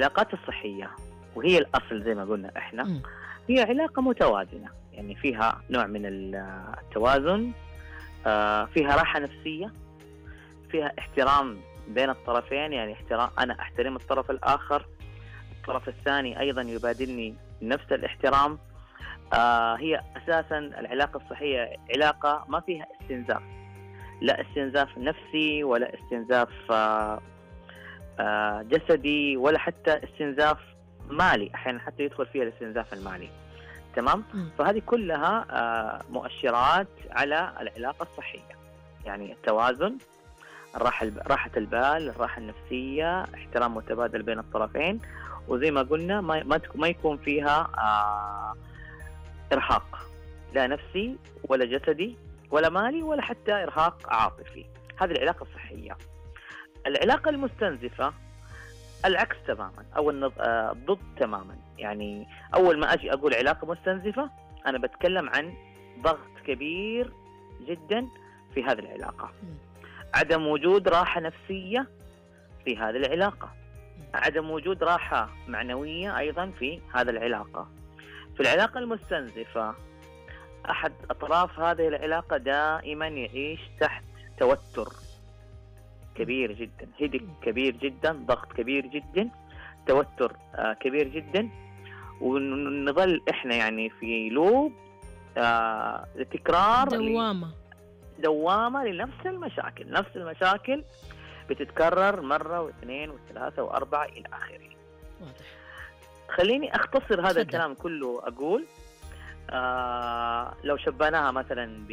العلاقات الصحية وهي الأصل زي ما قلنا إحنا، هي علاقة متوازنة، يعني فيها نوع من التوازن، فيها راحة نفسية، فيها احترام بين الطرفين، يعني احترام، أنا أحترم الطرف الآخر، الطرف الثاني أيضا يبادلني نفس الاحترام. هي أساسا العلاقة الصحية علاقة ما فيها استنزاف، لا استنزاف نفسي ولا استنزاف جسدي ولا حتى استنزاف مالي، أحيانا حتى يدخل فيها الاستنزاف المالي. تمام. فهذه كلها مؤشرات على العلاقة الصحية، يعني التوازن، راحة البال، الراحة النفسية، احترام متبادل بين الطرفين، وزي ما قلنا ما يكون فيها إرهاق لا نفسي ولا جسدي ولا مالي ولا حتى إرهاق عاطفي. هذه العلاقة الصحية. العلاقة المستنزفة العكس تماما، أو الضد تماما. يعني أول ما أجي أقول علاقة مستنزفة أنا بتكلم عن ضغط كبير جدا في هذه العلاقة، عدم وجود راحة نفسية في هذه العلاقة، عدم وجود راحة معنوية أيضا في هذه العلاقة. في العلاقة المستنزفة أحد أطراف هذه العلاقة دائما يعيش تحت توتر كبير جدا، هدك كبير جدا، ضغط كبير جدا، توتر كبير جدا، ونظل إحنا يعني في لوب تكرار، دوامة لنفس المشاكل. نفس المشاكل بتتكرر مرة واثنين وثلاثة وأربعة إلى آخره. واضح. خليني أختصر هذا الكلام كله. أقول لو شبهناها مثلا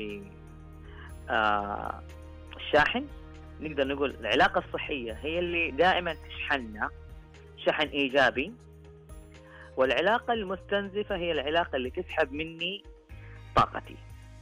بالشاحن، نقدر نقول العلاقة الصحية هي اللي دائما تشحننا شحن إيجابي، والعلاقة المستنزفة هي العلاقة اللي تسحب مني طاقتي.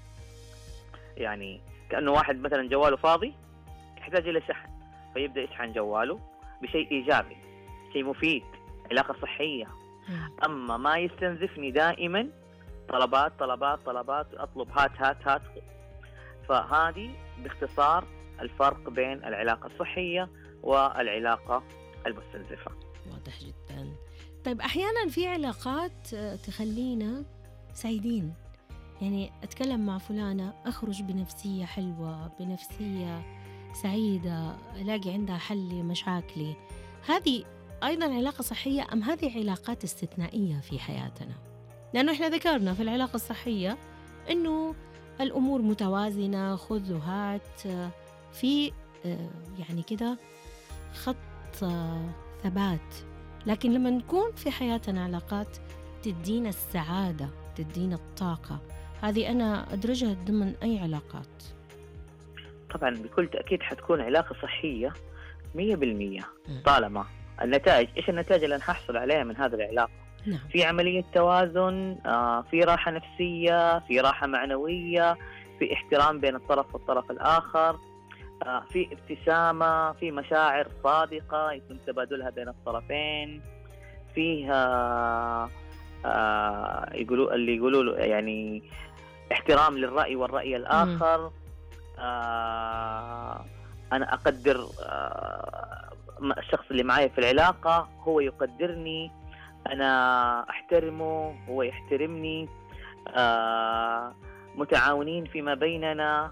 يعني كأنه واحد مثلا جواله فاضي يحتاج إلى شحن، فيبدأ يشحن جواله بشيء إيجابي، شيء مفيد، علاقة صحية. أما ما يستنزفني دائما طلبات طلبات طلبات، أطلب هات. فهذه باختصار الفرق بين العلاقة الصحية والعلاقة المستنزفة. واضح جدا. طيب أحيانا في علاقات تخلينا سعيدين، يعني أتكلم مع فلانة أخرج بنفسية حلوة، بنفسية سعيدة، ألاقي عندها حل لمشاكلي. هذه أيضا علاقة صحية أم هذه علاقات استثنائية في حياتنا؟ لأنه إحنا ذكرنا في العلاقة الصحية أنه الأمور متوازنة، خذ وهات، في يعني كده خط ثبات. لكن لما نكون في حياتنا علاقات تدينا السعادة، تدينا الطاقة، هذه أنا أدرجها ضمن أي علاقات؟ طبعا بكل تأكيد حتكون علاقة صحية 100%، طالما النتائج، إيش النتائج اللي نحصل عليها من هذه العلاقة؟ نعم. في عملية توازن، في راحة نفسية، في راحة معنوية، في احترام بين الطرف والطرف الآخر، في ابتسامة، في مشاعر صادقة يتم تبادلها بين الطرفين، فيها يقولوا له يعني احترام للرأي والرأي الآخر. أنا أقدر الشخص اللي معي في العلاقة، هو يقدرني، أنا أحترمه، هو يحترمني، متعاونين فيما بيننا،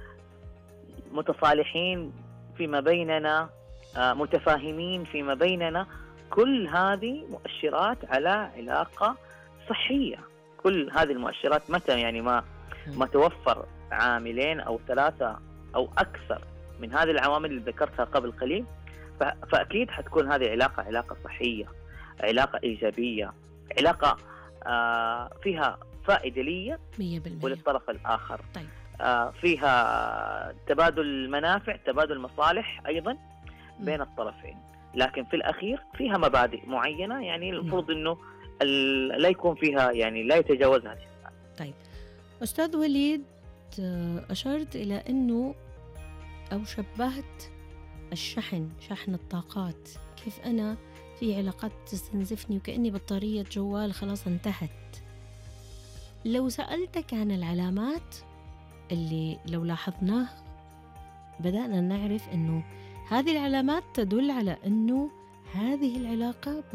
متصالحين فيما بيننا، متفاهمين فيما بيننا. كل هذه مؤشرات على علاقة صحية. كل هذه المؤشرات متى يعني ما توفر عاملين أو ثلاثة أو أكثر من هذه العوامل اللي ذكرتها قبل قليل، فأكيد حتكون هذه علاقة صحية، علاقة إيجابية، علاقة فيها فائدة لي وللطرف الآخر. طيب. فيها تبادل منافع، تبادل مصالح أيضا بين الطرفين، لكن في الأخير فيها مبادئ معينة، يعني المفروض أنه لا يكون فيها، يعني لا يتجاوزها الإنسان. طيب أستاذ وليد، أشرت إلى أنه أو شبهت شحن الطاقات، كيف أنا في علاقات تستنزفني وكأني بطارية جوال خلاص انتهت. لو سألتك عن العلامات اللي لو لاحظناها بدأنا نعرف أنه هذه العلامات تدل على أنه هذه العلاقة